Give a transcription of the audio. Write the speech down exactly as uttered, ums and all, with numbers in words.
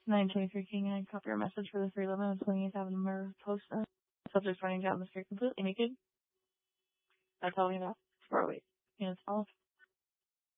nine twenty-three King, I copy your message for the three eleven and twenty-eighth Avenue post. Uh, subject running down the street completely naked. That's all we got. four oh eight. Hands off.